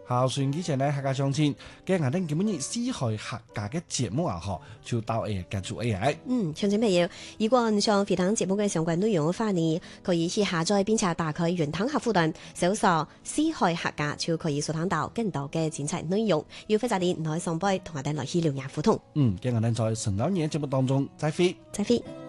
好，算以前呢客家相親，嘅我哋基本以四海客家嘅節目啊，嗬，就到結束 AI。 聽眾朋友，如果你想回聽節目嘅相關內容嘅話呢，可以去下載並且打開雲端客戶端，搜索四海客家就可以收聽到更多嘅精彩內容。要非常啲唔可以上杯，同我哋來去聊聊互動。 嘅我哋在神州年節目當中再會。 再會。